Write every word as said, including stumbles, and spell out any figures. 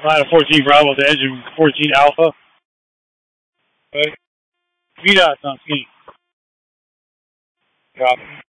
Line of fourteen Bravo to engine fourteen Alpha. Okay. V DOT's on ski. Copy.